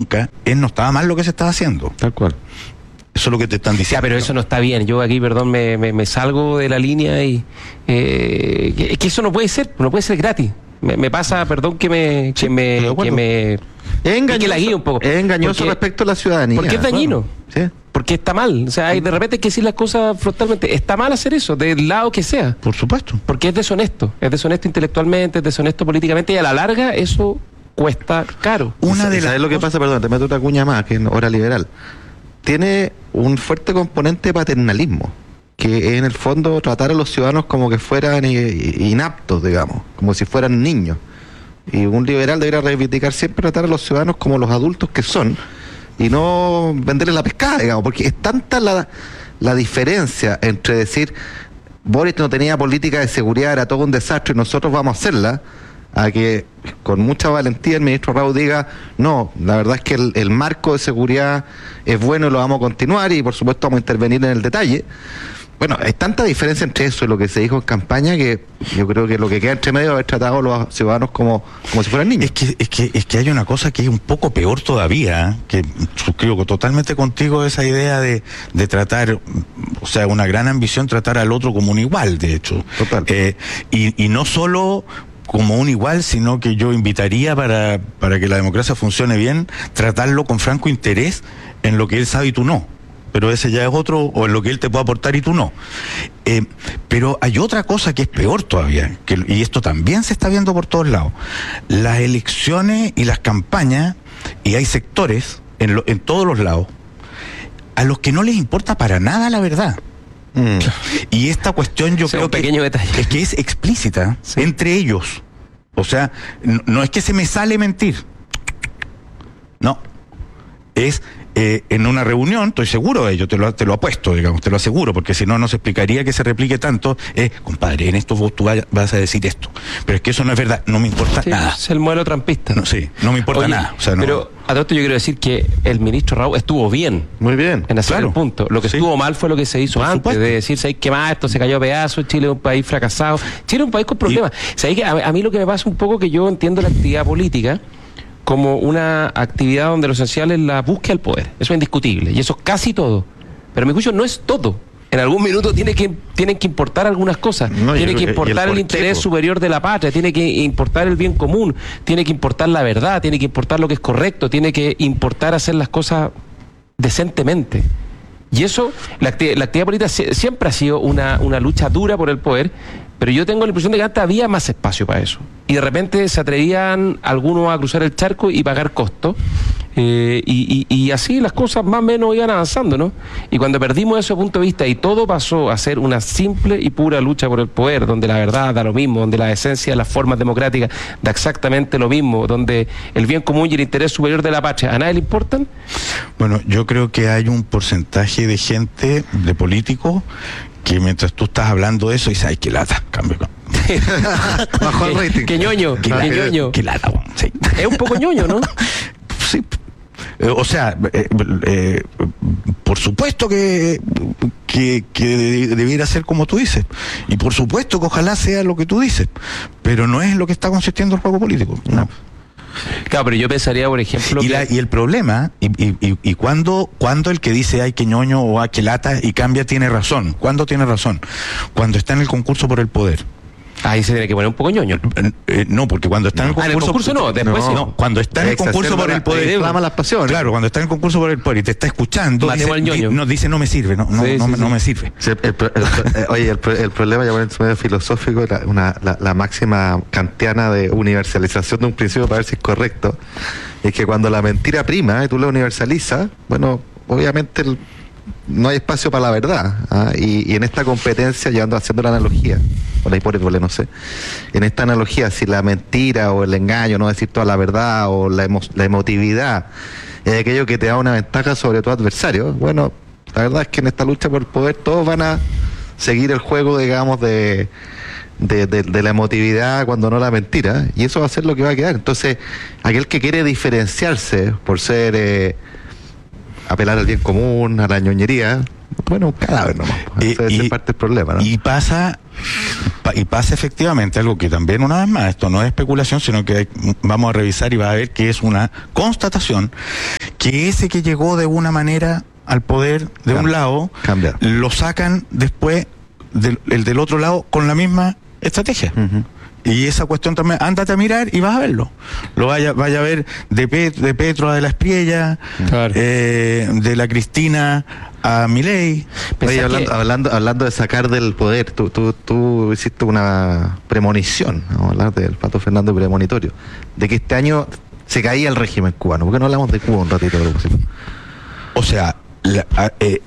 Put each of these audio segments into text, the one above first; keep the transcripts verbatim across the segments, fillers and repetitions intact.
nunca es no estaba mal lo que se estaba haciendo. Tal cual. Eso es lo que te están diciendo. Ya, pero eso no está bien. Yo aquí, perdón, me, me, me salgo de la línea y... Eh, que, que eso no puede ser, no puede ser gratis. Me, me pasa, perdón, que me... Que Sí, me, que me es engañoso, que la guíe un poco. es engañoso Porque- respecto a la ciudadanía. Porque es dañino. Bueno, sí. Porque está mal. O sea, hay, de repente hay que decir las cosas frontalmente. Está mal hacer eso, del lado que sea. Por supuesto. Porque es deshonesto. Es deshonesto intelectualmente, es deshonesto políticamente y a la larga eso cuesta caro. Una de ¿Sabes las lo que cosas- pasa? Perdón, te meto otra cuña más, que es hora liberal. Tiene un fuerte componente de paternalismo, que es en el fondo tratar a los ciudadanos como que fueran i- i- inaptos, digamos, como si fueran niños. Y un liberal debería reivindicar siempre tratar a los ciudadanos como los adultos que son y no venderles la pescada, digamos, porque es tanta la, la diferencia entre decir Boris no tenía política de seguridad, era todo un desastre y nosotros vamos a hacerla, a que con mucha valentía el ministro Raúl diga, no, la verdad es que el, el marco de seguridad es bueno y lo vamos a continuar y por supuesto vamos a intervenir en el detalle. Bueno, hay tanta diferencia entre eso y lo que se dijo en campaña que yo creo que lo que queda entre medio es haber tratado a los ciudadanos como, como si fueran niños. Es que, es que es que hay una cosa que es un poco peor todavía, ¿eh? Que suscribo totalmente contigo esa idea de, de tratar, o sea, una gran ambición tratar al otro como un igual, de hecho. Total. Eh, y, y no solo como un igual, sino que yo invitaría para, para que la democracia funcione bien, tratarlo con franco interés en lo que él sabe y tú no. Pero ese ya es otro, o en lo que él te puede aportar y tú no. Eh, pero hay otra cosa que es peor todavía, que, y esto también se está viendo por todos lados. Las elecciones y las campañas, y hay sectores en, lo, en todos los lados, a los que no les importa para nada la verdad. Mm. Y esta cuestión yo Ese es creo un pequeño que, detalle. es que es explícita Sí. entre ellos. O sea, no, no es que se me sale mentir. No. Es eh, en una reunión, estoy seguro de ello, te lo, te lo apuesto, digamos, te lo aseguro, porque si no, no se explicaría que se replique tanto. Es, compadre, en esto vos tú vaya- vas a decir esto. Pero es que eso no es verdad, no me importa Sí, nada. es el modelo trampista. No, sí, no me importa Oye, nada. O sea, no, pero a todo esto yo quiero decir que el ministro Raúl estuvo bien Muy bien. en hacer Claro. el punto. Lo que Sí. estuvo mal fue lo que se hizo Por antes, supuesto. de decir, ¿sabes qué más? Esto se cayó a pedazos, Chile es un país fracasado. Chile es un país con problemas. ¿Sabes qué? A, a mí lo que me pasa un poco que yo entiendo la actividad política como una actividad donde lo esencial es la búsqueda del poder. Eso es indiscutible. Y eso es casi todo. Pero a mi juicio no es todo. En algún minuto tiene que, tienen que importar algunas cosas. No, y tiene el- que y el importar el, porqué, interés po. superior de la patria, tiene que importar el bien común, tiene que importar la verdad, tiene que importar lo que es correcto, tiene que importar hacer las cosas decentemente. Y eso, la, acti- la actividad política sie- siempre ha sido una, una lucha dura por el poder, pero yo tengo la impresión de que antes había más espacio para eso. Y de repente se atrevían algunos a cruzar el charco y pagar costos. Eh, y, y, y así las cosas más o menos iban avanzando, ¿no? Y cuando perdimos ese punto de vista y todo pasó a ser una simple y pura lucha por el poder, donde la verdad da lo mismo, donde la esencia de las formas democráticas da exactamente lo mismo, donde el bien común y el interés superior de la patria a nadie le importan. Bueno, yo creo que hay un porcentaje de gente, de políticos, que mientras tú estás hablando de eso, dices, ay, qué lata, cambio. Bajó el Que- rating. que ñoño, Qué que lata, ñoño. qué lata, bueno, sí. Es un poco ñoño, ¿no? Sí. Eh, o sea, eh, eh, por supuesto que, que, que de- debiera ser como tú dices. Y por supuesto que ojalá sea lo que tú dices. Pero no es lo que está consistiendo el juego político. No. Claro, pero yo pensaría, por ejemplo, Y, que- la- y el problema, y, y, y, y cuando, cuando el que dice ay que ñoño o ay que lata y cambia tiene razón. ¿Cuándo tiene razón? Cuando está en el concurso por el poder. ahí se tiene que poner un poco ñoño. Eh, eh, no, porque cuando está en el Ah, en el concurso, concurso no, después sí. no, cuando está en el concurso por el poder, Reclama las pasiones. claro, cuando está en el concurso por el poder y te está escuchando, Matemos dice, al ñoño. di- no dice no me sirve, no, no, Sí, no, sí, me- sí. no me sirve. Sí, el pro- el pro- eh, oye, el, pro- el problema, ya en su medio filosófico, la, una, la, la máxima kantiana de universalización de un principio para ver si es correcto, es que cuando la mentira prima y tú la universalizas, bueno, obviamente el- no hay espacio para la verdad. ¿ah? Y, y en esta competencia, llevando haciendo la analogía, o la hipótesis, no sé, en esta analogía, si la mentira o el engaño, no decir toda la verdad, o la, emo- la emotividad, es aquello que te da una ventaja sobre tu adversario, bueno, la verdad es que en esta lucha por el poder todos van a seguir el juego, digamos, de, de, de, de la emotividad cuando no la mentira, y eso va a ser lo que va a quedar. Entonces, aquel que quiere diferenciarse por ser... Eh, apelar al bien común, a la ñoñería, bueno, un cadáver nomás. Y- Ese y- es parte del problema, ¿no? Y pasa, pa- y pasa efectivamente algo que también, una vez más, esto no es especulación, sino que hay- vamos a revisar y va a ver que es una constatación, que ese que llegó de una manera al poder de Cambia. un lado, Cambia. lo sacan después del, el del otro lado con la misma estrategia. Ujú. Y esa cuestión también, ándate a mirar y vas a verlo. Lo vaya, vaya a ver de, Pet, de Petro a de la Espriella, Claro. eh, de la Cristina a Milei. Oye, Pensá hablando, que- hablando, hablando de sacar del poder, tú, tú, tú hiciste una premonición, vamos a hablar del Pato Fernández premonitorio, de que este año se caía el régimen cubano. ¿Por qué no hablamos de Cuba un ratito? O sea, la, a- eh,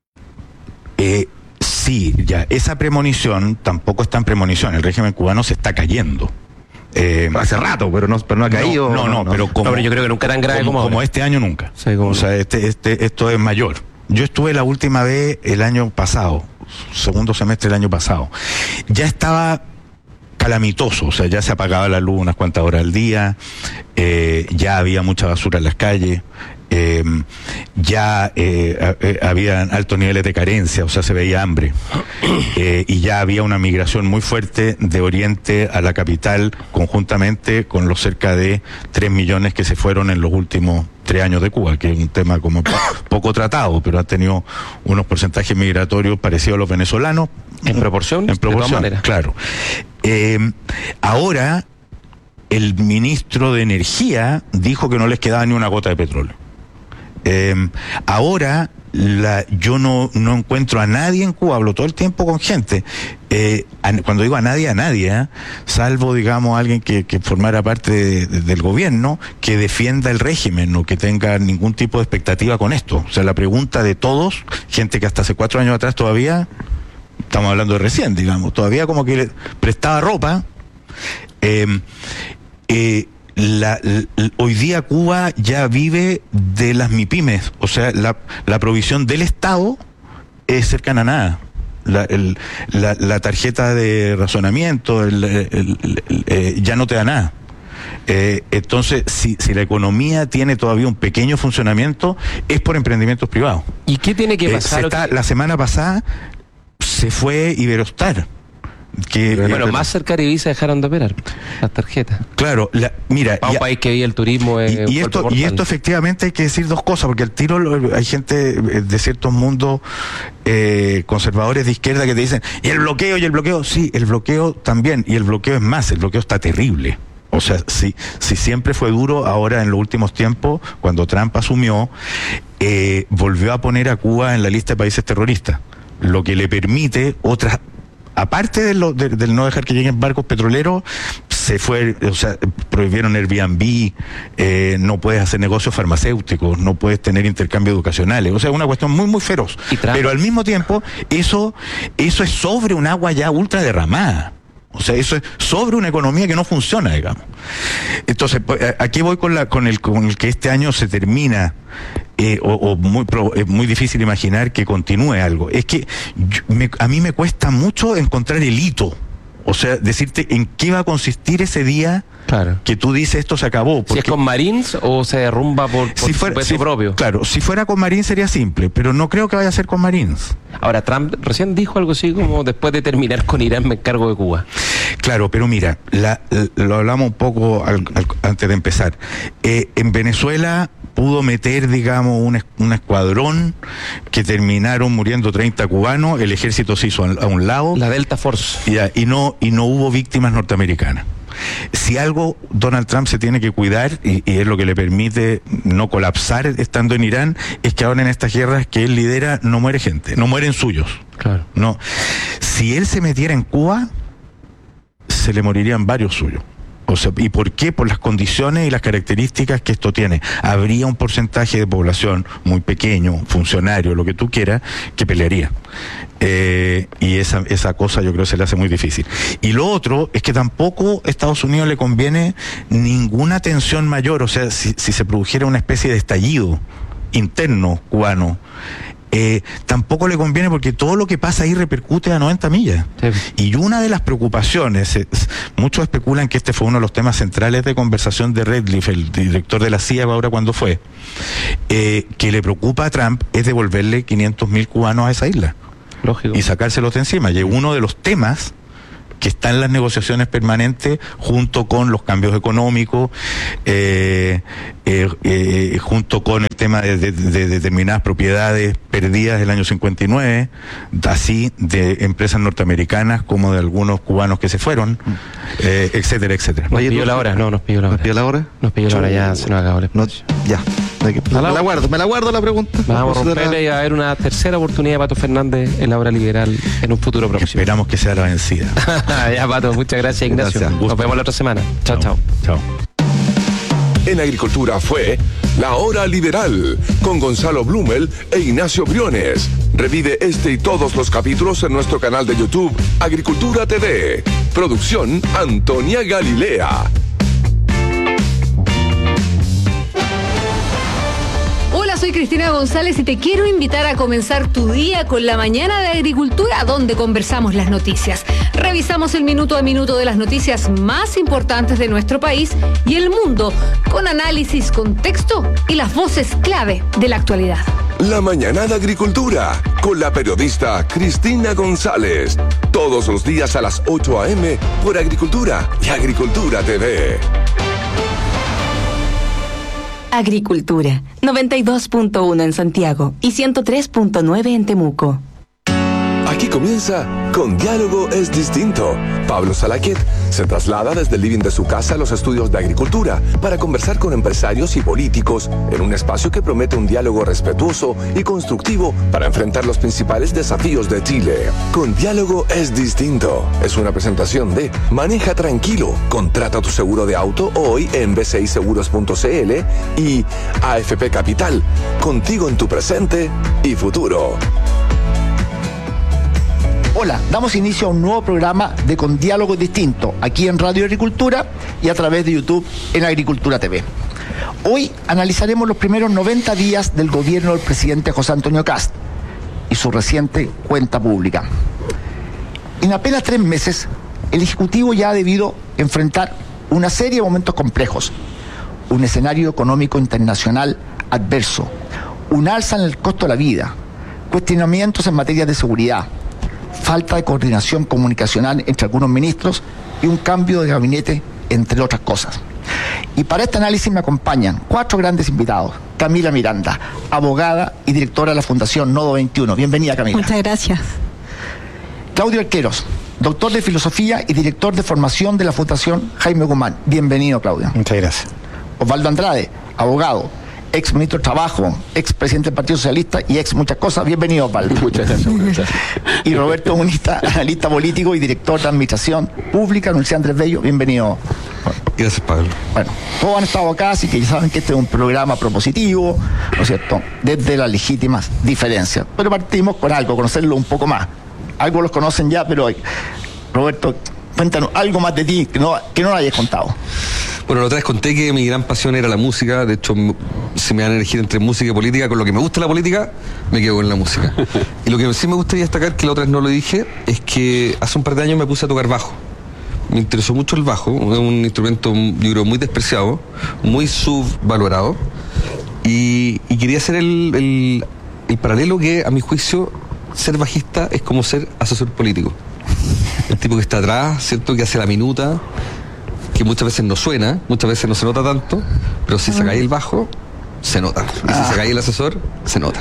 eh, sí, ya, esa premonición tampoco es tan premonición. El régimen cubano se está cayendo. Eh, Hace rato, pero no, pero no ha caído. No, no, no, pero como, No, pero yo creo que nunca tan grave como, como ahora. como este año nunca. Sí, como o sea, este, este, esto es mayor. Yo estuve la última vez el año pasado, segundo semestre del año pasado. Ya estaba calamitoso, o sea, ya se apagaba la luz unas cuantas horas al día, eh, ya había mucha basura en las calles, eh, ya eh, a- eh, había altos niveles de carencia, o sea, se veía hambre, eh, y ya había una migración muy fuerte de Oriente a la capital, conjuntamente con los cerca de tres millones que se fueron en los últimos tres años de Cuba, que es un tema como po- poco tratado, pero ha tenido unos porcentajes migratorios parecidos a los venezolanos. En proporción, En de todas proporción, maneras. claro. Eh, ahora, el ministro de Energía dijo que no les quedaba ni una gota de petróleo. Eh, ahora, la, yo no, no encuentro a nadie en Cuba, hablo todo el tiempo con gente, eh, a- cuando digo a nadie, a nadie, ¿eh? Salvo, digamos, alguien que, que formara parte de- de- del gobierno, que defienda el régimen o que tenga ningún tipo de expectativa con esto. O sea, la pregunta de todos, gente que hasta hace cuatro años atrás todavía, estamos hablando de recién, digamos, todavía como que le prestaba ropa, eh, eh, La, la- hoy día Cuba ya vive de las MIPYMES, o sea, la, la provisión del Estado es cercana a nada. La, el- la, la tarjeta de razonamiento el- el- el- el- eh, ya no te da nada. Eh, entonces, si, si la economía tiene todavía un pequeño funcionamiento, es por emprendimientos privados. ¿Y qué tiene que Eh, pasar? se está- la semana pasada se fue Iberostar. Que, Bueno, más cerca de Ibiza dejaron de operar las tarjetas. claro, la, mira, Para un ya- país que vive el turismo. es Y, y un esto, golpe y mortal. esto efectivamente hay que decir dos cosas, porque al tiro lo- hay gente eh, de ciertos mundos eh, conservadores de izquierda que te dicen, y el bloqueo, y el bloqueo, sí, el bloqueo también, y el bloqueo es más, el bloqueo está terrible. O sea, si, si siempre fue duro, ahora en los últimos tiempos, cuando Trump asumió, eh, volvió a poner a Cuba en la lista de países terroristas, lo que le permite otras... Aparte de lo, de- del no dejar que lleguen barcos petroleros, se fue, o sea, prohibieron Airbnb, eh, no puedes hacer negocios farmacéuticos, no puedes tener intercambios educacionales, o sea, una cuestión muy, muy feroz. Y Trump- Pero al mismo tiempo, eso, eso es sobre un agua ya ultra derramada. O sea, eso es sobre una economía que no funciona, digamos. Entonces, pues, a- aquí voy con la, con el, con el que este año se termina, eh, o, o muy, pro- es muy difícil imaginar que continúe algo. Es que yo- me- a mí me cuesta mucho encontrar el hito. O sea, decirte en qué va a consistir ese día Claro. que tú dices esto se acabó. Si es porque- con Marines o se derrumba por, por si su fuera, peso si- propio. Claro, si fuera con Marines sería simple, pero no creo que vaya a ser con Marines. Ahora, Trump recién dijo algo así como después de terminar con Irán me encargo de Cuba. Claro, pero mira, la- la- lo hablamos un poco al- al- antes de empezar. Eh, en Venezuela pudo meter, digamos, un, es- un escuadrón que terminaron muriendo treinta cubanos, el ejército se hizo a, a un lado La Delta Force. ya, y, no, y no hubo víctimas norteamericanas. Si algo Donald Trump se tiene que cuidar, y, y es lo que le permite no colapsar estando en Irán, es que ahora en estas guerras que él lidera no muere gente, no mueren suyos. Claro. No. Si él se metiera en Cuba, se le morirían varios suyos. O sea, ¿y por qué? Por las condiciones y las características que esto tiene. Habría un porcentaje de población muy pequeño, funcionario, lo que tú quieras, que pelearía. Eh, y esa, esa cosa yo creo que se le hace muy difícil. Y lo otro es que tampoco a Estados Unidos le conviene ninguna tensión mayor. O sea, si, si se produjera una especie de estallido interno cubano, eh, tampoco le conviene porque todo lo que pasa ahí repercute a noventa millas. Sí. Y una de las preocupaciones, es, muchos especulan que este fue uno de los temas centrales de conversación de Redcliffe, el director de la C I A ahora cuando fue, eh, que le preocupa a Trump es devolverle quinientos mil cubanos a esa isla Lógico. y sacárselos de encima. Y es uno de los temas que está en las negociaciones permanentes junto con los cambios económicos, eh, eh, eh, junto con el tema de, de, de determinadas propiedades perdidas del año cincuenta y nueve, así de empresas norteamericanas como de algunos cubanos que se fueron, eh, etcétera, etcétera. Nos pidió la hora, no, nos pidió la hora. ¿Nos pidió la hora? Nos pidió la hora, ya se nos acabó el No, espacio. ya. Me, me la guardo, me la guardo la pregunta. Vamos a romperle y a haber una tercera oportunidad de Pato Fernández en la hora liberal en un futuro próximo. Esperamos que sea la vencida. Ya, Pato, muchas gracias, Ignacio. Gracias. Nos vemos la otra semana. Chao, chao. Chao. En Agricultura fue La Hora Liberal con Gonzalo Blumel e Ignacio Briones. Revive este y todos los capítulos en nuestro canal de YouTube Agricultura T V. Producción Antonia Galilea. Hola, soy Cristina González y te quiero invitar a comenzar tu día con la mañana de Agricultura, donde conversamos las noticias. Revisamos el minuto a minuto de las noticias más importantes de nuestro país y el mundo, con análisis, contexto y las voces clave de la actualidad. La mañana de Agricultura con la periodista Cristina González. Todos los días a las ocho a eme por Agricultura y Agricultura T V. Agricultura, noventa y dos punto uno en Santiago y ciento tres punto nueve en Temuco. Aquí comienza Con Diálogo es Distinto. Pablo Salaquet se traslada desde el living de su casa a los estudios de agricultura para conversar con empresarios y políticos en un espacio que promete un diálogo respetuoso y constructivo para enfrentar los principales desafíos de Chile. Con Diálogo es Distinto. Es una presentación de Maneja Tranquilo. Contrata tu seguro de auto hoy en b c i seguros punto c l y A F P Capital. Contigo en tu presente y futuro. Hola, damos inicio a un nuevo programa de Con Diálogo Distinto, aquí en Radio Agricultura y a través de YouTube en Agricultura T V. Hoy analizaremos los primeros noventa días del gobierno del presidente José Antonio Kast y su reciente cuenta pública. En apenas tres meses, el Ejecutivo ya ha debido enfrentar una serie de momentos complejos, un escenario económico internacional adverso, un alza en el costo de la vida, cuestionamientos en materia de seguridad, falta de coordinación comunicacional entre algunos ministros y un cambio de gabinete, entre otras cosas. Y para este análisis me acompañan cuatro grandes invitados. Camila Miranda, abogada y directora de la Fundación Nodo veintiuno. Bienvenida, Camila. Muchas gracias. Claudio Arqueros, doctor de Filosofía y director de formación de la Fundación Jaime Guzmán. Bienvenido, Claudio. Muchas gracias. Osvaldo Andrade, abogado, ex ministro de Trabajo, ex presidente del Partido Socialista y ex muchas cosas. Bienvenido, Osvaldo. Muchas gracias. Muchas gracias. Y Roberto Munista, analista político y director de Administración Pública, Universidad Andrés Bello. Bienvenido. Gracias, Pablo. Bueno, todos han estado acá, así que ya saben que este es un programa propositivo, ¿no es cierto?, desde las legítimas diferencias. Pero partimos con algo, conocerlo un poco más. Algo los conocen ya, pero Roberto, cuéntanos algo más de ti que no, que no lo hayas contado. Bueno, la otra vez conté que mi gran pasión era la música. De hecho, si me van a elegir entre música y política, con lo que me gusta la política, me quedo con la música. Y lo que sí me gustaría destacar, que la otra vez no lo dije, es que hace un par de años me puse a tocar bajo. Me interesó mucho el bajo, es un instrumento, yo creo, muy despreciado, muy subvalorado. Y, y quería hacer el, el, el paralelo que, a mi juicio, ser bajista es como ser asesor político. El tipo que está atrás, ¿cierto?, que hace la minuta, que muchas veces no suena, muchas veces no se nota tanto, pero si sacáis el bajo, se nota. Y si sacáis el asesor, se nota.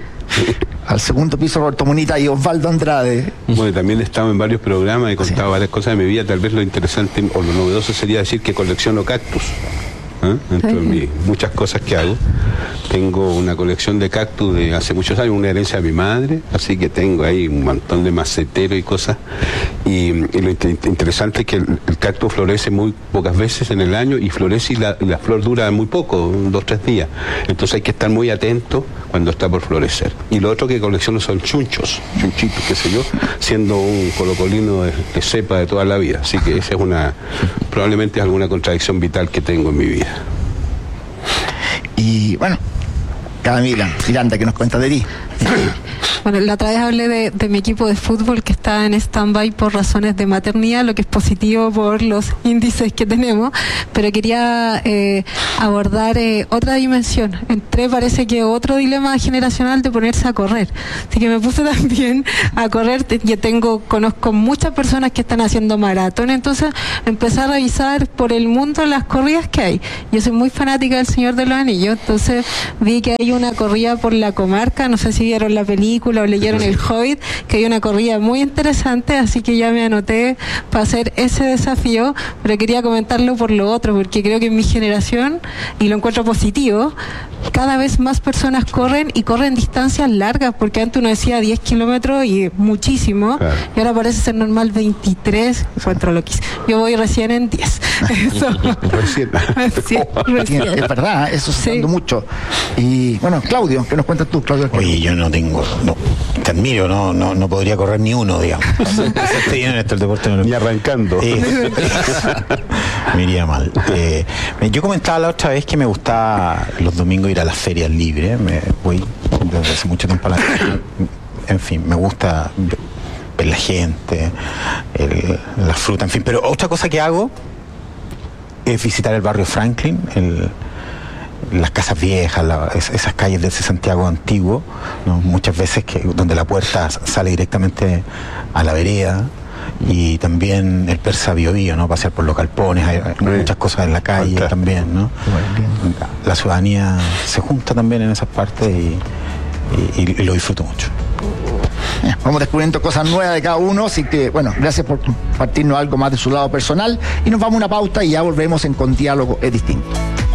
Al segundo piso, Roberto Munita y Osvaldo Andrade. Bueno, también he estado en varios programas, he contado sí. varias cosas de mi vida. Tal vez lo interesante o lo novedoso sería decir que colecciono cactus. ¿Eh? Entre mis muchas cosas que hago, tengo una colección de cactus de hace muchos años, una herencia de mi madre, así que tengo ahí un montón de maceteros y cosas. Y, y lo inter interesante es que el, el cactus florece muy pocas veces en el año y florece y la, y la flor dura muy poco, dos o tres días. Entonces hay que estar muy atento cuando está por florecer. Y lo otro que colecciono son chunchos, chunchitos, qué sé yo, siendo un colocolino de, de cepa de toda la vida. Así que esa es una, probablemente es alguna contradicción vital que tengo en mi vida. Y bueno, Camila Miranda, ¿qué nos cuenta de ti? Bueno, la otra vez hablé de, de mi equipo de fútbol que está en stand-by por razones de maternidad, lo que es positivo por los índices que tenemos, pero quería eh, abordar eh, otra dimensión. Entré, parece que otro dilema generacional de ponerse a correr. Así que me puse también a correr. Yo tengo, conozco muchas personas que están haciendo maratón, entonces empecé a revisar por el mundo las corridas que hay. Yo soy muy fanática del Señor de los Anillos, entonces vi que hay una corrida por la comarca, no sé si vieron la película o leyeron El Hobbit, que hay una corrida muy interesante, así que ya me anoté para hacer ese desafío, pero quería comentarlo por lo otro, porque creo que en mi generación, y lo encuentro positivo, cada vez más personas corren y corren distancias largas, porque antes uno decía diez kilómetros y muchísimo, claro. Y ahora parece ser normal veintitrés, encuentro loquísimo. Yo voy recién en diez. Eso. Recién. Sí, recién. Es verdad, eso se sí. mucho. Y bueno, Claudio, ¿qué nos cuentas tú, Claudio? Oye, yo no tengo, no, te admiro, no, no, no podría correr ni uno, digamos. Estoy bien en esto, el deporte no lo... Ni arrancando. Eh, me iría mal. Eh, yo comentaba la otra vez que me gustaba los domingos ir a las ferias libres. Me voy desde hace mucho tiempo a la... En fin, me gusta ver la gente, el, la fruta, en fin. Pero otra cosa que hago es visitar el barrio Franklin, el, las casas viejas, la, esas calles de ese Santiago antiguo, ¿no? Muchas veces que donde la puerta sale directamente a la vereda, y también el Persa Biobío, ¿no? Pasear por los galpones, hay, hay muchas cosas en la calle okay. también, ¿no? La ciudadanía se junta también en esas partes y, y, y lo disfruto mucho. Vamos descubriendo cosas nuevas de cada uno, así que, bueno, gracias por compartirnos algo más de su lado personal, y nos vamos a una pauta y ya volvemos en Con Diálogo es Distinto.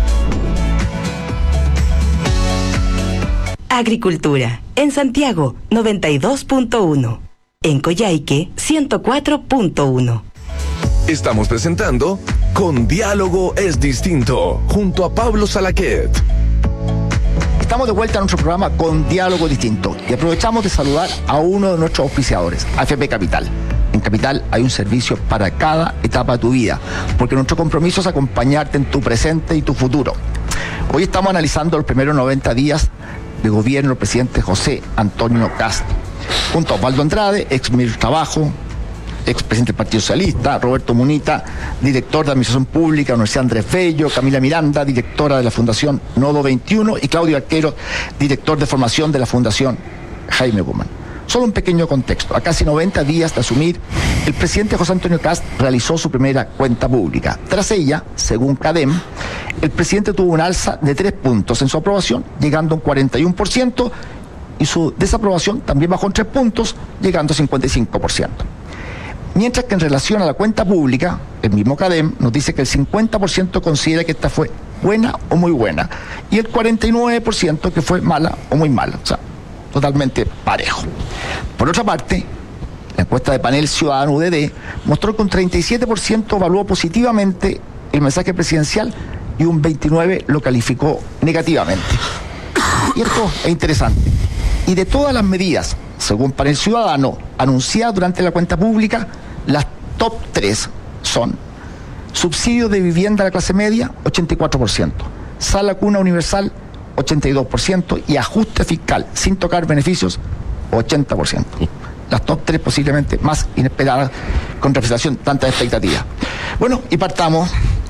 Agricultura, en Santiago, noventa y dos punto uno. En Coyhaique, ciento cuatro punto uno. Estamos presentando Con Diálogo es Distinto, junto a Pablo Salaquet. Estamos de vuelta a nuestro programa Con Diálogo Distinto y aprovechamos de saludar a uno de nuestros auspiciadores, A F P Capital. En Capital hay un servicio para cada etapa de tu vida, porque nuestro compromiso es acompañarte en tu presente y tu futuro. Hoy estamos analizando los primeros noventa días de gobierno del presidente José Antonio Kast, junto a Osvaldo Andrade, ex ministro de Trabajo, ex presidente del Partido Socialista, Roberto Munita, director de Administración Pública, Universidad Andrés Bello, Camila Miranda, directora de la Fundación Nodo veintiuno, y Claudio Arquero, director de formación de la Fundación Jaime Guzmán. Solo un pequeño contexto. A casi noventa días de asumir, el presidente José Antonio Kast realizó su primera cuenta pública. Tras ella, según CADEM, el presidente tuvo un alza de tres puntos en su aprobación, llegando a un cuarenta y uno por ciento, y su desaprobación también bajó en tres puntos, llegando a cincuenta y cinco por ciento. Mientras que en relación a la cuenta pública, el mismo CADEM nos dice que el cincuenta por ciento considera que esta fue buena o muy buena, y el cuarenta y nueve por ciento que fue mala o muy mala, o sea, totalmente parejo. Por otra parte, la encuesta de Panel Ciudadano U D D mostró que un treinta y siete por ciento evaluó positivamente el mensaje presidencial y un veintinueve por ciento lo calificó negativamente. Y esto es interesante. Y de todas las medidas, según Panel Ciudadano, anunciadas durante la cuenta pública, las top tres son subsidio de vivienda a la clase media, ochenta y cuatro por ciento, sala cuna universal, ochenta y dos por ciento, y ajuste fiscal sin tocar beneficios, ochenta por ciento. Las top tres posiblemente más inesperadas, con representación tantas expectativas. Bueno, y partamos,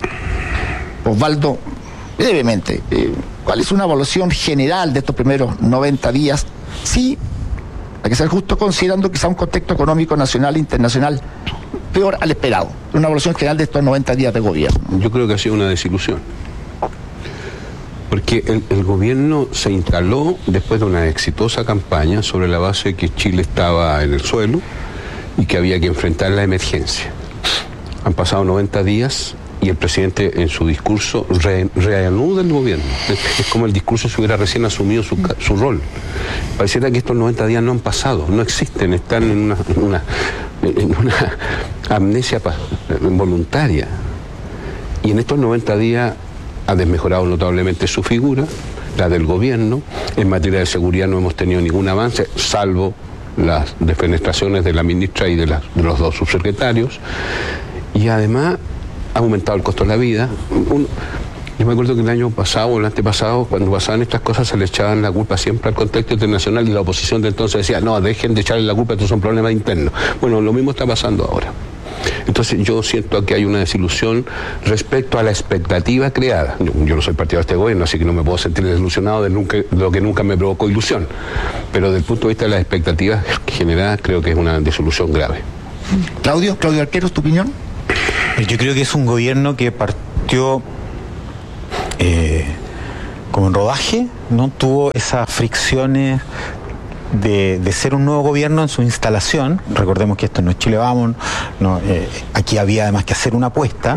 Osvaldo, brevemente, eh, ¿cuál es una evaluación general de estos primeros noventa días? Sí, hay que ser justo, considerando quizá un contexto económico nacional e internacional peor al esperado. Una evaluación general de estos noventa días de gobierno. Yo creo que ha sido una desilusión. Porque el, el gobierno se instaló después de una exitosa campaña sobre la base de que Chile estaba en el suelo y que había que enfrentar la emergencia. Han pasado noventa días y el presidente en su discurso re, reanuda el gobierno. Es, es como el discurso si hubiera recién asumido su, su rol. Pareciera que estos noventa días no han pasado, no existen, están en una, en una, en una amnesia voluntaria. Y en estos noventa días ha desmejorado notablemente su figura, la del gobierno. En materia de seguridad no hemos tenido ningún avance, salvo las defenestraciones de la ministra y de, la, de los dos subsecretarios. Y además ha aumentado el costo de la vida. Un, Yo me acuerdo que el año pasado o el antepasado, cuando pasaban estas cosas, se le echaban la culpa siempre al contexto internacional y la oposición de entonces decía, no, dejen de echarle la culpa, estos son problemas internos. Bueno, lo mismo está pasando ahora. Entonces yo siento que hay una desilusión respecto a la expectativa creada. Yo, yo no soy partidario de este gobierno, así que no me puedo sentir desilusionado de, nunca, de lo que nunca me provocó ilusión. Pero desde el punto de vista de las expectativas generadas, creo que es una desilusión grave. Claudio, Claudio Arqueros, ¿tu opinión? Yo creo que es un gobierno que partió eh, como en rodaje, ¿no? Tuvo esas fricciones De, de ser un nuevo gobierno en su instalación. Recordemos que esto no es Chile Vamos, no, eh, aquí había además que hacer una apuesta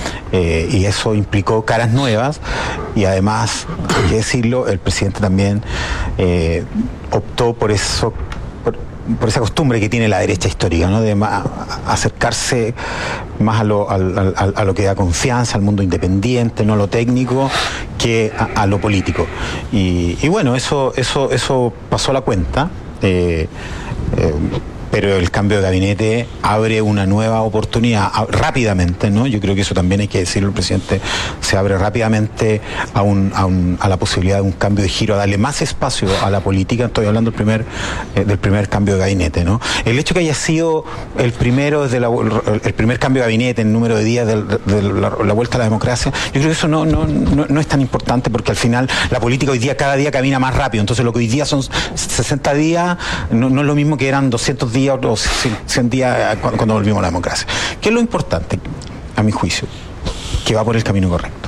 eh, y eso implicó caras nuevas y además, hay que decirlo, el presidente también eh, optó por eso, por, por esa costumbre que tiene la derecha histórica, ¿no? De más, acercarse más a lo, a, a, a lo que da confianza, al mundo independiente, no a lo técnico, que a, a lo político. Y, y bueno, eso, eso, eso pasó la cuenta, eh, eh, pero el cambio de gabinete abre una nueva oportunidad a, rápidamente, ¿no? Yo creo que eso también hay que decirlo, el presidente se abre rápidamente a, un, a, un, a la posibilidad de un cambio de giro, a darle más espacio a la política. Estoy hablando del primer, eh, del primer cambio de gabinete, ¿no? El hecho que haya sido el primero desde la, el primer cambio de gabinete en número de días de, de, de la, la vuelta a la democracia, yo creo que eso no, no, no, no es tan importante, porque al final la política hoy día cada día camina más rápido. Entonces lo que hoy día son sesenta días no, no es lo mismo que eran doscientos días o cien días cuando volvimos a la democracia. ¿Qué es lo importante, a mi juicio? Que va por el camino correcto,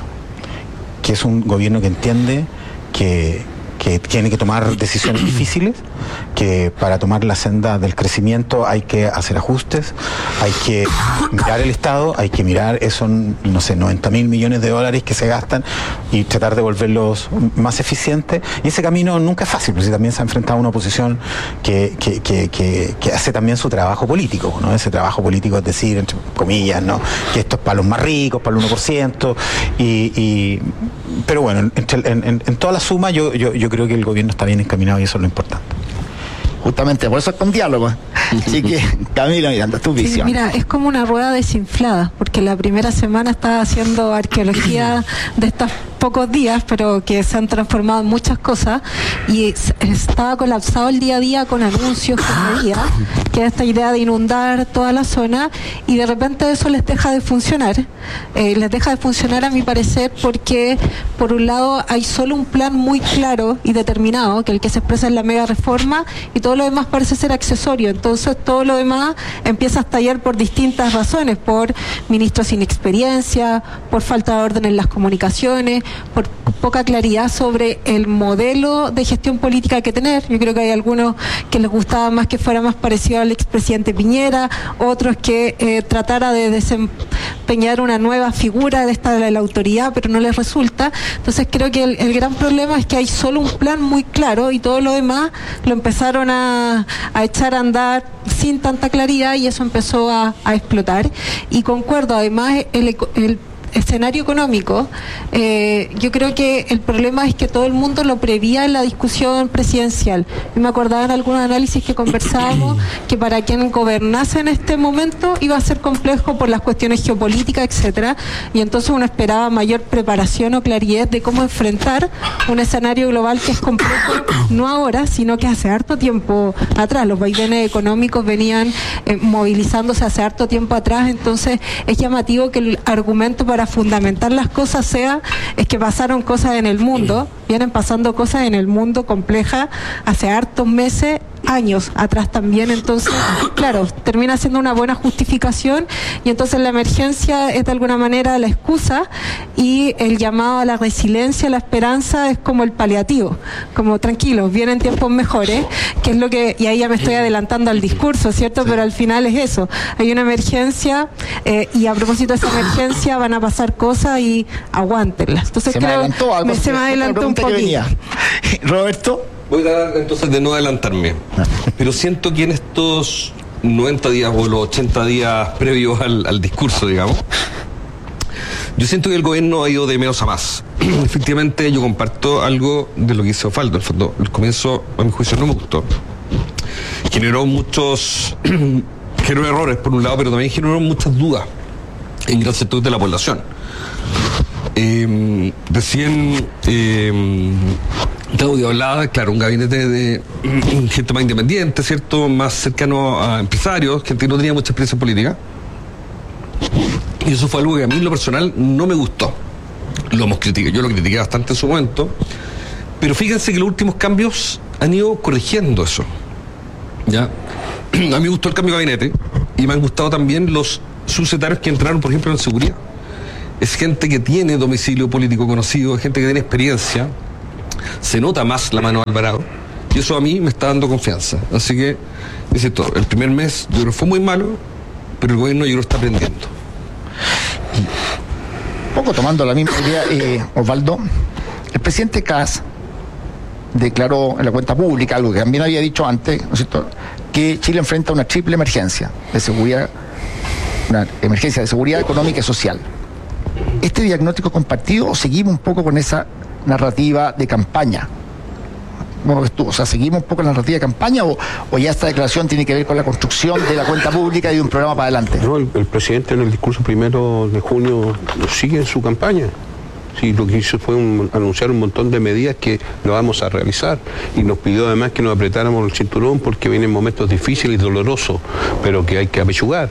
que es un gobierno que entiende que, que tiene que tomar decisiones difíciles, que para tomar la senda del crecimiento hay que hacer ajustes, hay que mirar el Estado, hay que mirar esos, no sé, noventa mil millones de dólares que se gastan y tratar de volverlos más eficientes. Y ese camino nunca es fácil, porque también se ha enfrentado a una oposición que, que, que, que, que hace también su trabajo político, ¿no? Ese trabajo político es decir, entre comillas, ¿no? Que esto es para los más ricos, para el uno por ciento, y, y pero bueno, en, en, en toda la suma yo, yo, yo creo que el gobierno está bien encaminado y eso es lo importante. Justamente por eso es con diálogo. Así que, Camila Miranda, tu visión. Sí, mira, es como una rueda desinflada, porque la primera semana estaba haciendo arqueología de estos pocos días, pero que se han transformado en muchas cosas, y estaba colapsado el día a día con anuncios, con medidas, que es esta idea de inundar toda la zona, y de repente eso les deja de funcionar. Eh, les deja de funcionar, a mi parecer, porque por un lado hay solo un plan muy claro y determinado, que es el que se expresa en la mega reforma, y todo lo demás parece ser accesorio. Entonces todo lo demás empieza a estallar por distintas razones, por ministros sin experiencia, por falta de orden en las comunicaciones, por poca claridad sobre el modelo de gestión política que tener. Yo creo que hay algunos que les gustaba más que fuera más parecido al expresidente Piñera, otros que eh, tratara de desempeñar una nueva figura de esta de la autoridad, pero no les resulta. Entonces creo que el, el gran problema es que hay solo un plan muy claro y todo lo demás lo empezaron a, a echar a andar sin tanta claridad, y eso empezó a, a explotar. Y concuerdo, además el, el escenario económico, eh, yo creo que el problema es que todo el mundo lo prevía en la discusión presidencial. Yo me acordaba en algunos análisis que conversábamos que para quien gobernase en este momento iba a ser complejo por las cuestiones geopolíticas, etcétera, y entonces uno esperaba mayor preparación o claridad de cómo enfrentar un escenario global que es complejo, no ahora, sino que hace harto tiempo atrás. Los vaivenes económicos venían eh, movilizándose hace harto tiempo atrás. Entonces es llamativo que el argumento para fundamentar las cosas sea es que pasaron cosas en el mundo, vienen pasando cosas en el mundo complejas hace hartos meses, años atrás también. Entonces, claro, termina siendo una buena justificación, y entonces la emergencia es de alguna manera la excusa, y el llamado a la resiliencia, a la esperanza, es como el paliativo, como tranquilos, vienen tiempos mejores, que es lo que, y ahí ya me estoy adelantando al discurso, ¿cierto? Pero al final es eso, hay una emergencia, eh, y a propósito de esa emergencia van a pasar cosas y aguántenlas. Entonces se creo, me adelantó algo, me, se me adelantó un poquito. Roberto. Voy a tratar entonces de no adelantarme, pero siento que en estos noventa días o los ochenta días previos al, al discurso, digamos, yo siento que el gobierno ha ido de menos a más. Efectivamente, yo comparto algo de lo que hizo Osvaldo. El fondo, el comienzo, a mi juicio, no me gustó. Generó muchos, generó errores por un lado, pero también generó muchas dudas en gran sector de la población. Eh, recién eh, Claudio hablaba, claro, un gabinete de mm, gente más independiente, ¿cierto? Más cercano a empresarios, gente que no tenía mucha experiencia política. Y eso fue algo que a mí en lo personal no me gustó. Lo hemos criticado, yo lo critiqué bastante en su momento. Pero fíjense que los últimos cambios han ido corrigiendo eso. ¿Ya? A mí me gustó el cambio de gabinete y me han gustado también los subsecretarios que entraron, por ejemplo, en seguridad. Es gente que tiene domicilio político conocido, es gente que tiene experiencia, se nota más la mano de Alvarado, y eso a mí me está dando confianza. Así que, insisto, el primer mes yo creo que fue muy malo, pero el gobierno yo creo que está aprendiendo. Un poco tomando la misma idea, eh, Osvaldo, el presidente Kast declaró en la cuenta pública, algo que también había dicho antes, ¿no es cierto?, que Chile enfrenta una triple emergencia de seguridad, una emergencia de seguridad económica y social. ¿Este diagnóstico compartido o seguimos un poco con esa narrativa de campaña? ¿Cómo ves tú? O sea, ¿seguimos un poco la narrativa de campaña o, o ya esta declaración tiene que ver con la construcción de la cuenta pública y de un programa para adelante? No, el, el presidente en el discurso primero de junio sigue en su campaña. Sí, lo que hizo fue un, anunciar un montón de medidas que lo vamos a realizar. Y nos pidió además que nos apretáramos el cinturón porque vienen momentos difíciles y dolorosos, pero que hay que apechugar.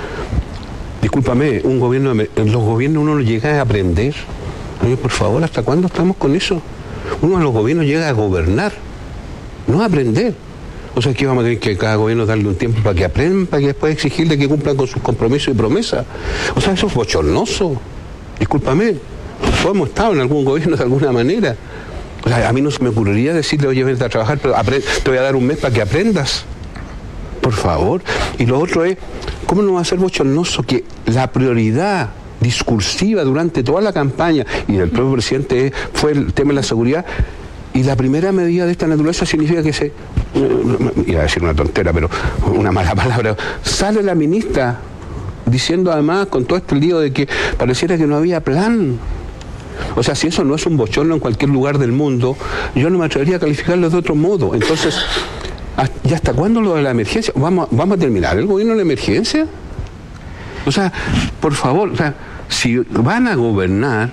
Discúlpame, un gobierno, en los gobiernos uno llega a aprender. Oye, por favor, ¿hasta cuándo estamos con eso? Uno en los gobiernos llega a gobernar, no a aprender. O sea, que vamos a tener que cada gobierno darle un tiempo para que aprendan, para que después exigirle que cumplan con sus compromisos y promesas. O sea, eso es bochornoso. Discúlpame, todos hemos estado en algún gobierno de alguna manera. O sea, a mí no se me ocurriría decirle, oye, vente a trabajar, pero te voy a dar un mes para que aprendas. Por favor. Y lo otro es, ¿cómo no va a ser bochornoso que la prioridad discursiva durante toda la campaña y del propio presidente fue el tema de la seguridad? Y la primera medida de esta naturaleza significa que se, iba a decir una tontera, pero una mala palabra, sale la ministra diciendo además con todo este lío de que pareciera que no había plan. O sea, si eso no es un bochorno en cualquier lugar del mundo, yo no me atrevería a calificarlo de otro modo. Entonces, ¿y hasta cuándo lo de la emergencia? ¿Vamos, vamos a terminar el gobierno de la emergencia? O sea, por favor, o sea, si van a gobernar,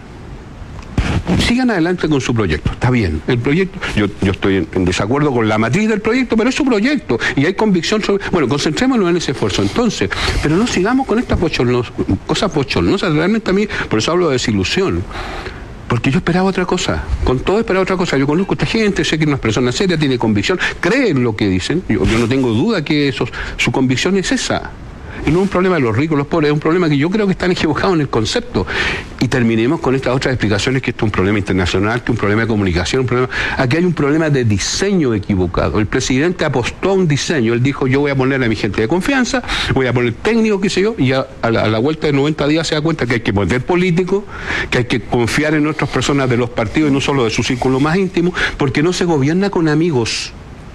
sigan adelante con su proyecto. Está bien, el proyecto, yo, yo estoy en, en desacuerdo con la matriz del proyecto, pero es su proyecto y hay convicción sobre... Bueno, concentrémonos en ese esfuerzo entonces, pero no sigamos con estas bochornos, cosas bochornosas. Realmente a mí, por eso hablo de desilusión. Porque yo esperaba otra cosa, con todo esperaba otra cosa. Yo conozco a esta gente, sé que es una persona seria, tiene convicción, cree en lo que dicen. Yo, yo no tengo duda que eso, su convicción es esa. Y no es un problema de los ricos, los pobres, es un problema que yo creo que están equivocados en el concepto. Y terminemos con estas otras explicaciones que esto es un problema internacional, que es un problema de comunicación, un problema... Aquí hay un problema de diseño equivocado. El presidente apostó a un diseño, él dijo, yo voy a poner a mi gente de confianza, voy a poner técnico, qué sé yo, y a, a, la, a la vuelta de noventa días se da cuenta que hay que poner político, que hay que confiar en otras personas de los partidos y no solo de su círculo más íntimo, porque no se gobierna con amigos.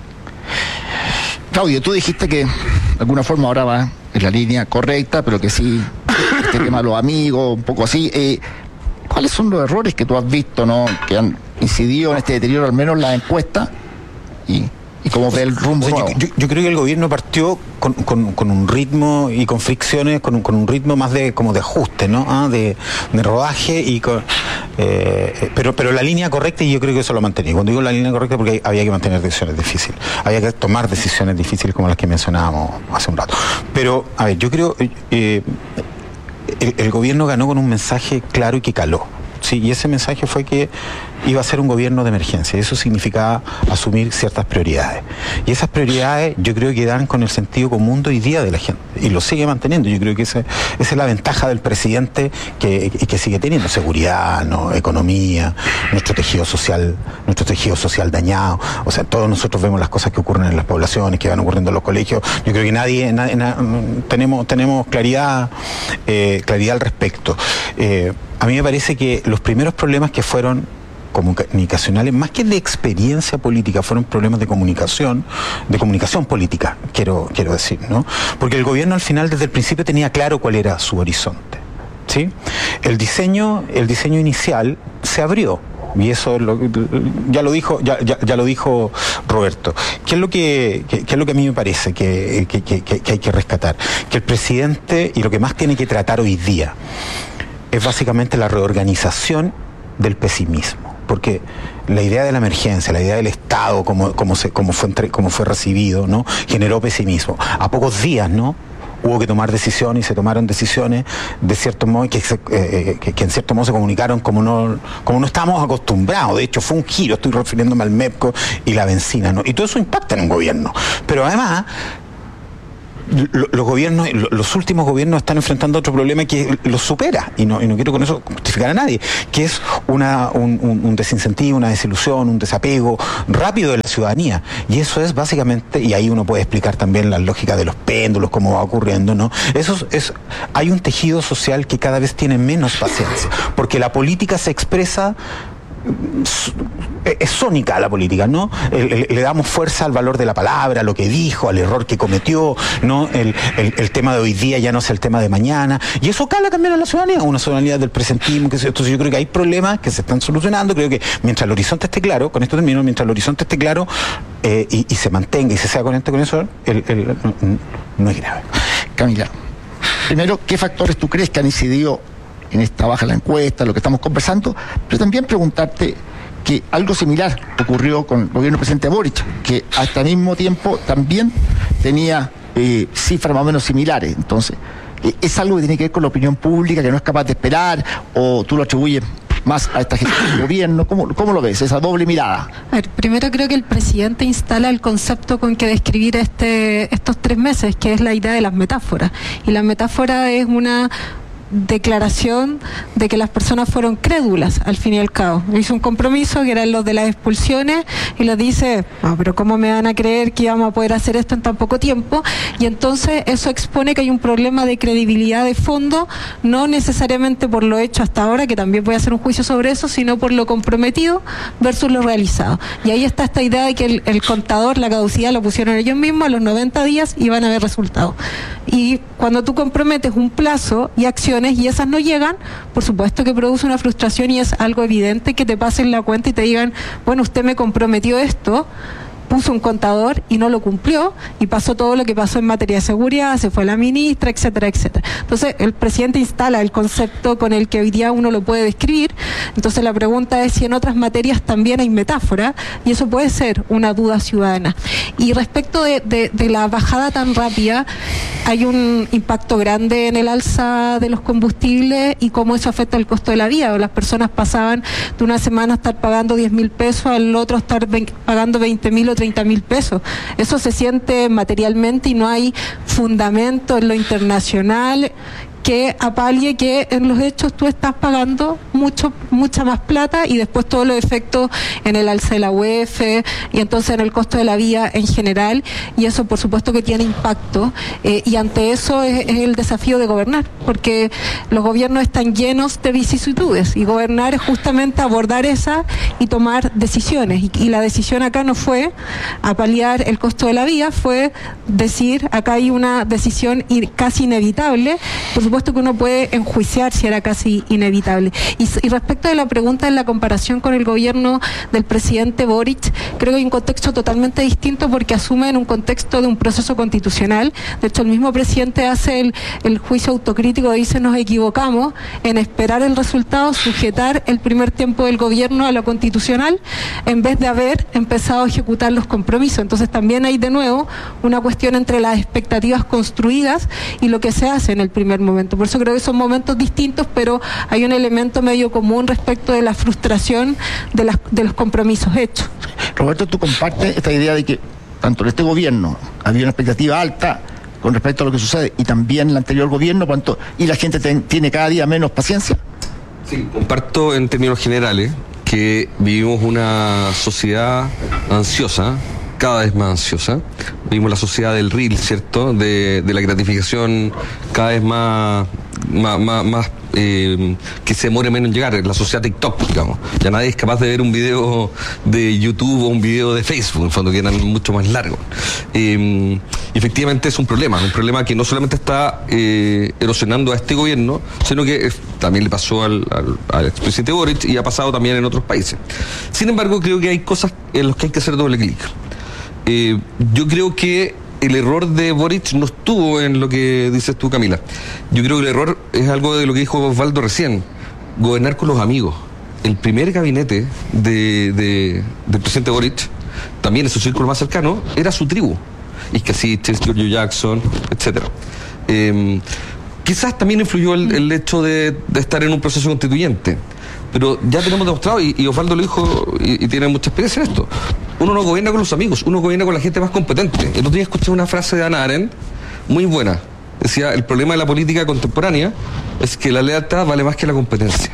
Claudio, tú dijiste que de alguna forma ahora va en la línea correcta, pero que sí, este tema de los amigos, un poco así. Eh, ¿Cuáles son los errores que tú has visto, no, que han incidido en este deterioro, al menos en la encuesta? Y, y cómo ve el rumbo. O sea, yo, yo, yo creo que el gobierno partió con, con, con un ritmo y con fricciones, con un, con un ritmo más de como de ajuste, ¿no? Ah, de, de rodaje y con, eh, pero pero la línea correcta, y yo creo que eso lo mantení. Cuando digo la línea correcta, porque había que mantener decisiones difíciles, había que tomar decisiones difíciles como las que mencionábamos hace un rato. Pero a ver, yo creo eh, el, el gobierno ganó con un mensaje claro y que caló. Sí, y ese mensaje fue que iba a ser un gobierno de emergencia. Eso significaba asumir ciertas prioridades. Y esas prioridades yo creo que dan con el sentido común de hoy día de la gente. Y lo sigue manteniendo. Yo creo que esa, esa es la ventaja del presidente que, que sigue teniendo. Seguridad, ¿no? Economía, nuestro tejido social, nuestro tejido social dañado. O sea, todos nosotros vemos las cosas que ocurren en las poblaciones, que van ocurriendo en los colegios. Yo creo que nadie, nadie, nadie tenemos, tenemos claridad, eh, claridad al respecto. Eh, A mí me parece que los primeros problemas que fueron comunicacionales, más que de experiencia política, fueron problemas de comunicación, de comunicación política, quiero, quiero decir, ¿no? Porque el gobierno al final desde el principio tenía claro cuál era su horizonte, ¿sí? El diseño, el diseño inicial se abrió. Y eso lo, ya lo dijo, ya, ya, ya lo dijo Roberto. ¿Qué es lo que, qué, qué es lo que a mí me parece que, que, que, que hay que rescatar? Que el presidente, y lo que más tiene que tratar hoy día, es básicamente la reorganización del pesimismo. Porque la idea de la emergencia, la idea del Estado, como, como, se, como, fue, entre, como fue recibido, ¿no?, generó pesimismo. A pocos días, ¿no?, hubo que tomar decisiones y se tomaron decisiones de cierto modo que, se, eh, que, que en cierto modo se comunicaron como no como no estábamos acostumbrados. De hecho fue un giro, estoy refiriéndome al MEPCO y la benzina, ¿no? Y todo eso impacta en un gobierno. Pero además los gobiernos, los últimos gobiernos están enfrentando otro problema que los supera, y no, y no quiero con eso justificar a nadie, que es una, un, un, un desincentivo, una desilusión, un desapego rápido de la ciudadanía. Y eso es básicamente, y ahí uno puede explicar también la lógica de los péndulos, cómo va ocurriendo, ¿no? Eso es, hay un tejido social que cada vez tiene menos paciencia, porque la política se expresa, es sónica la política, ¿no? Le, le damos fuerza al valor de la palabra, a lo que dijo, al error que cometió, ¿no? El, el, el tema de hoy día ya no es el tema de mañana, y eso cala también a la ciudadanía, una ciudadanía del presentismo, que entonces yo creo que hay problemas que se están solucionando. Creo que mientras el horizonte esté claro, con esto termino, mientras el horizonte esté claro eh, y, y se mantenga y se sea coherente con eso, el, el, no, no es grave. Camila, primero, ¿qué factores tú crees que han incidido en esta baja la encuesta, lo que estamos conversando? Pero también preguntarte que algo similar ocurrió con el gobierno del presidente Boric, que hasta el mismo tiempo también tenía eh, cifras más o menos similares. Entonces, eh, ¿es algo que tiene que ver con la opinión pública, que no es capaz de esperar, o tú lo atribuyes más a esta gestión del gobierno? ¿Cómo, cómo lo ves, esa doble mirada? A ver, primero creo que el presidente instala el concepto con que describir este, estos tres meses, que es la idea de las metáforas. Y la metáfora es una declaración de que las personas fueron crédulas, al fin y al cabo. Hizo un compromiso que eran los de las expulsiones y les dice, no, pero ¿cómo me van a creer que íbamos a poder hacer esto en tan poco tiempo? Y entonces eso expone que hay un problema de credibilidad de fondo, no necesariamente por lo hecho hasta ahora, que también voy a hacer un juicio sobre eso, sino por lo comprometido versus lo realizado. Y ahí está esta idea de que el, el contador, la caducidad lo pusieron ellos mismos, a los noventa días iban a haber resultados. Y cuando tú comprometes un plazo y acciones y esas no llegan, por supuesto que produce una frustración, y es algo evidente que te pasen la cuenta y te digan, bueno, usted me comprometió esto, puso un contador y no lo cumplió, y pasó todo lo que pasó en materia de seguridad, se fue la ministra, etcétera, etcétera. Entonces el presidente instala el concepto con el que hoy día uno lo puede describir. Entonces la pregunta es si en otras materias también hay metáfora, y eso puede ser una duda ciudadana. Y respecto de, de, de la bajada tan rápida, hay un impacto grande en el alza de los combustibles y cómo eso afecta el costo de la vida. Las personas pasaban de una semana a estar pagando diez mil pesos, al otro estar pagando veinte mil o treinta mil pesos. Eso se siente materialmente y no hay fundamento en lo internacional que apalie que en los hechos tú estás pagando mucho mucha más plata, y después todos los efectos en el alza de la U E F y entonces en el costo de la vida en general, y eso por supuesto que tiene impacto, eh, y ante eso es, es el desafío de gobernar, porque los gobiernos están llenos de vicisitudes, y gobernar es justamente abordar esa y tomar decisiones, y, y la decisión acá no fue a paliar el costo de la vida, fue decir, acá hay una decisión casi inevitable. Por supuesto que uno puede enjuiciar si era casi inevitable. Y, y respecto de la pregunta en la comparación con el gobierno del presidente Boric, creo que hay un contexto totalmente distinto, porque asume en un contexto de un proceso constitucional. De hecho, el mismo presidente hace el, el juicio autocrítico, dice, nos equivocamos en esperar el resultado, sujetar el primer tiempo del gobierno a lo constitucional, en vez de haber empezado a ejecutar los compromisos. Entonces también hay de nuevo una cuestión entre las expectativas construidas y lo que se hace en el primer momento. Por eso creo que son momentos distintos, pero hay un elemento medio común respecto de la frustración de, las, de los compromisos hechos. Roberto, ¿tú compartes esta idea de que tanto en este gobierno había una expectativa alta con respecto a lo que sucede, y también en el anterior gobierno, cuánto, y la gente ten, tiene cada día menos paciencia? Sí, comparto en términos generales que vivimos una sociedad ansiosa, cada vez más ansiosa. Vimos la sociedad del reel, ¿cierto? De, de la gratificación cada vez más, más, más, más eh, que se demore menos en llegar. La sociedad TikTok, digamos. Ya nadie es capaz de ver un video de YouTube o un video de Facebook, en el fondo, que eran mucho más largos. Eh, efectivamente es un problema, un problema que no solamente está eh, erosionando a este gobierno, sino que eh, también le pasó al, al, al expresidente Boric, y ha pasado también en otros países. Sin embargo, creo que hay cosas en las que hay que hacer doble clic. Eh, yo creo que el error de Boric no estuvo en lo que dices tú, Camila. Yo creo que el error es algo de lo que dijo Osvaldo recién, gobernar con los amigos. El primer gabinete de, de, del presidente Boric, también en su círculo más cercano, era su tribu. Isca Siches, Giorgio Jackson, etcétera. Eh, quizás también influyó el, el hecho de, de estar en un proceso constituyente. Pero ya tenemos demostrado, y, y Osvaldo lo dijo, y, y tiene mucha experiencia en esto, uno no gobierna con los amigos, uno gobierna con la gente más competente. El otro día escuché una frase de Hannah Arendt muy buena. Decía, el problema de la política contemporánea es que la lealtad vale más que la competencia.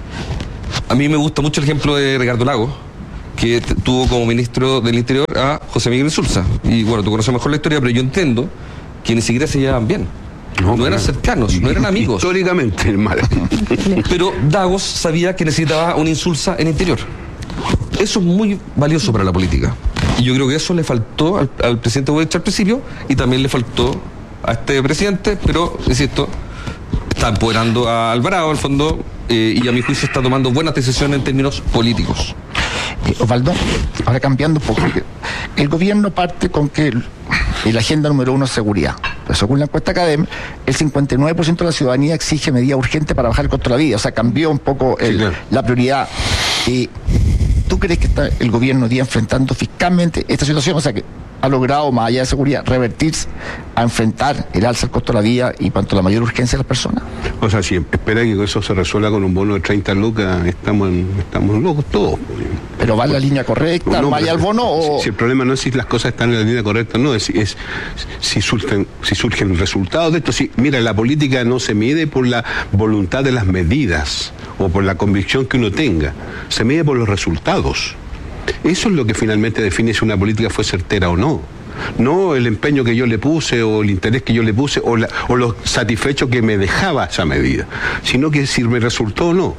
A mí me gusta mucho el ejemplo de Ricardo Lagos, que t- tuvo como ministro del Interior a José Miguel Insulza. Y bueno, tú conoces mejor la historia, pero yo entiendo que ni siquiera se llevaban bien. No, no eran cercanos, no eran amigos. Históricamente, mal. Pero Dagos sabía que necesitaba una Insulza en Interior. Eso es muy valioso para la política. Y yo creo que eso le faltó al, al presidente Boric al principio, y también le faltó a este presidente, pero, insisto, está empoderando a Alvarado, al fondo, eh, y a mi juicio está tomando buenas decisiones en términos políticos. Eh, Osvaldo, ahora cambiando un poco, el gobierno parte con que el, la agenda número uno es seguridad. Pero según la encuesta Academ, el cincuenta y nueve por ciento de la ciudadanía exige medidas urgentes para bajar el costo de la vida. O sea, cambió un poco el, sí, claro. la prioridad. Eh, ¿Tú crees que está el gobierno día enfrentando fiscalmente esta situación? O sea, que ha logrado, más allá de seguridad, revertirse a enfrentar el alza del costo de la vida y cuanto a la mayor urgencia de las personas. O sea, si espera que eso se resuelva con un bono de treinta lucas, estamos, en, estamos locos todos. ¿Pero va en la línea correcta, no, vaya al bono o...? Si, si el problema no es si las cosas están en la línea correcta, no, es, es si, surgen, si surgen resultados de esto. Si, mira, la política no se mide por la voluntad de las medidas o por la convicción que uno tenga, se mide por los resultados. Eso es lo que finalmente define si una política fue certera o no. No el empeño que yo le puse o el interés que yo le puse o, la, o lo satisfecho que me dejaba esa medida, sino que si me resultó o no.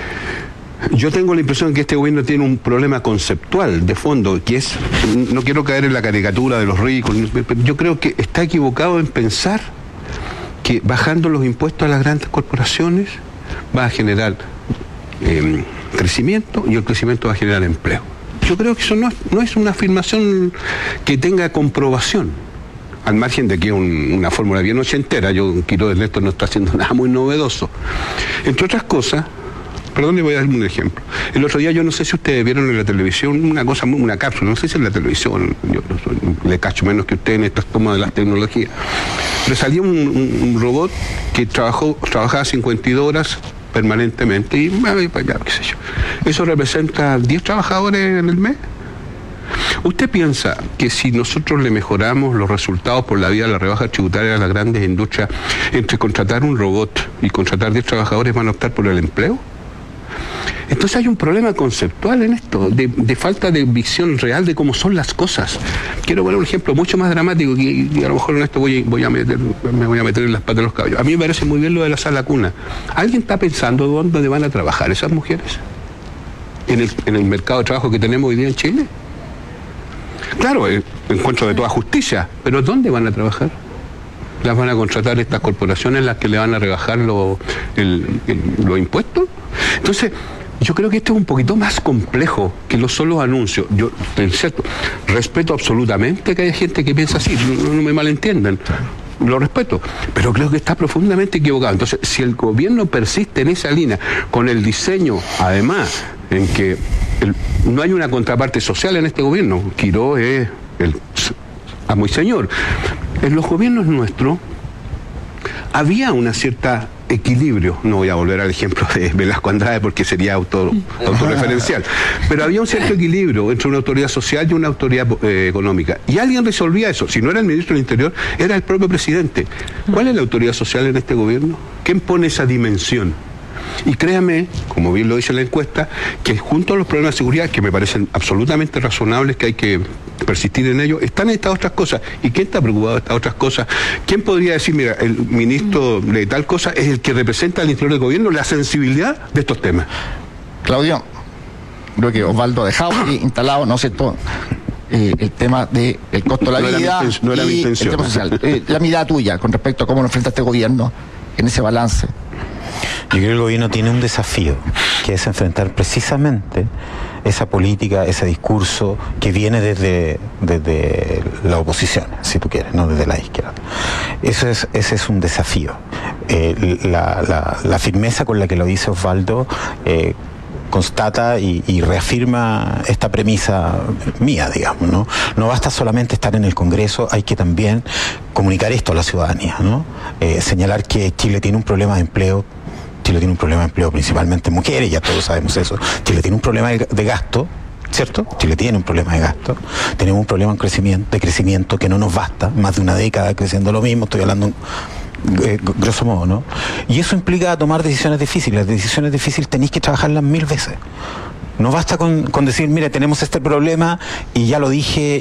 Yo tengo la impresión de que este gobierno tiene un problema conceptual de fondo, que es, no quiero caer en la caricatura de los ricos, pero yo creo que está equivocado en pensar que bajando los impuestos a las grandes corporaciones va a generar eh, crecimiento y el crecimiento va a generar empleo. Yo creo que eso no es, no es una afirmación que tenga comprobación, al margen de que es un, una fórmula bien ochentera. Yo, Quiroz Ernesto no está haciendo nada muy novedoso. Entre otras cosas, perdón, le voy a dar un ejemplo. El otro día, yo no sé si ustedes vieron en la televisión una cosa, una cápsula, no sé si en la televisión, yo le cacho menos que ustedes en estas tomas de las tecnologías, pero salía un, un, un robot que trabajó, trabajaba cincuenta y dos horas permanentemente y qué sé yo. Eso representa diez trabajadores en el mes. ¿Usted piensa que si nosotros le mejoramos los resultados por la vía de la rebaja tributaria a las grandes industrias, entre contratar un robot y contratar diez trabajadores van a optar por el empleo? Entonces hay un problema conceptual en esto, de, de falta de visión real de cómo son las cosas. Quiero poner un ejemplo mucho más dramático, y, y a lo mejor en esto voy, voy a meter, me voy a meter en las patas de los caballos. A mí me parece muy bien lo de la sala cuna. ¿Alguien está pensando dónde van a trabajar esas mujeres? ¿En el, en el mercado de trabajo que tenemos hoy día en Chile? Claro, el encuentro de toda justicia, pero ¿dónde van a trabajar? ¿Las van a contratar estas corporaciones las que le van a rebajar lo, el, el, los impuestos? Entonces, yo creo que esto es un poquito más complejo que los solos anuncios. Yo, en cierto, respeto absolutamente que haya gente que piensa así, no, no me malentiendan, lo respeto, pero creo que está profundamente equivocado. Entonces, si el gobierno persiste en esa línea, con el diseño, además, en que el, no hay una contraparte social en este gobierno, Quiroz es el amo y señor. En los gobiernos nuestros había una cierta equilibrio, no voy a volver al ejemplo de Velasco Andrade porque sería auto, autorreferencial, pero había un cierto equilibrio entre una autoridad social y una autoridad eh, económica, y alguien resolvía eso. Si no era el ministro del Interior, era el propio presidente. ¿Cuál es la autoridad social en este gobierno? ¿Quién pone esa dimensión? Y créame, como bien lo dice la encuesta, que junto a los problemas de seguridad, que me parecen absolutamente razonables, que hay que persistir en ellos, están estas otras cosas. ¿Y quién está preocupado de estas otras cosas? ¿Quién podría decir, mira, el ministro de tal cosa es el que representa al interior del gobierno la sensibilidad de estos temas? Claudio, creo que Osvaldo ha dejado instalado, no sé todo, eh, el tema del de costo de la no vida era mi, no era y mi intención. El tema social. Eh, la mirada tuya con respecto a cómo lo enfrenta este gobierno en ese balance. Yo creo que el gobierno tiene un desafío, que es enfrentar precisamente esa política, ese discurso que viene desde, desde la oposición, si tú quieres, no desde la izquierda. Eso es, ese es un desafío. Eh, la, la, la firmeza con la que lo dice Osvaldo eh, constata y, y reafirma esta premisa mía, digamos, ¿no? No basta solamente estar en el Congreso, hay que también comunicar esto a la ciudadanía, ¿no? Eh, señalar que Chile tiene un problema de empleo. Chile tiene un problema de empleo, principalmente mujeres, ya todos sabemos eso. Chile tiene un problema de, de gasto, ¿cierto? Chile tiene un problema de gasto. Tenemos un problema de crecimiento, de crecimiento que no nos basta, más de una década creciendo lo mismo, estoy hablando eh, grosso modo, ¿no? Y eso implica tomar decisiones difíciles. Las decisiones difíciles tenéis que trabajarlas mil veces. No basta con, con decir, mire, tenemos este problema y ya lo dije